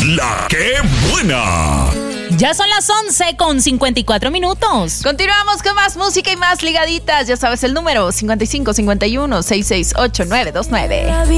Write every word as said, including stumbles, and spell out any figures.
La que buena. Ya son las once con cincuenta y cuatro minutos. Continuamos con más música y más ligaditas. Ya sabes el número cincuenta y cinco cincuenta y uno sesenta y seis ochenta y nueve veintinueve.